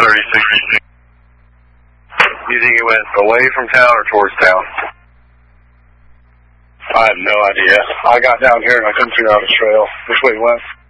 36. You think it went away from town or towards town? I have no idea. I got down here and I couldn't figure out the trail. Which way it went?